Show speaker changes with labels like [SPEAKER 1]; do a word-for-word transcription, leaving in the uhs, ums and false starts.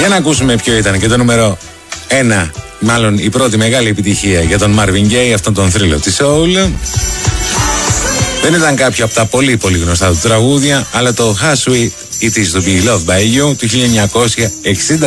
[SPEAKER 1] Για να ακούσουμε ποιο ήταν και το νούμερο ένα, μάλλον η πρώτη μεγάλη επιτυχία για τον Marvin Gaye, αυτόν τον θρύλο της soul. Δεν ήταν κάποιο από τα πολύ πολύ γνωστά του τραγούδια, αλλά το How Sweet It Is To Be Loved By You του χίλια εννιακόσια εξήντα